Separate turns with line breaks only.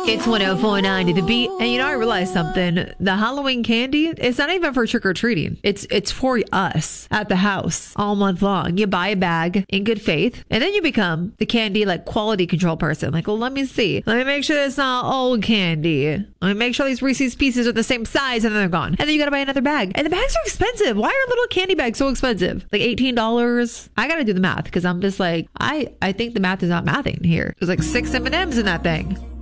It's 104.9 to the beat. And you know, I realized something. The Halloween candy, it's not even for trick-or-treating. It's for us at the house all month long. You buy a bag in good faith, and then you become the candy like quality control person. Like, well, let me see. Let me make sure it's not old candy. Let me make sure these Reese's Pieces are the same size, and then they're gone. And then you gotta buy another bag. And the bags are expensive. Why are little candy bags so expensive? Like $18. I gotta do the math because I'm just like, I think the math is not mathing here. There's like 6 M&Ms in that thing.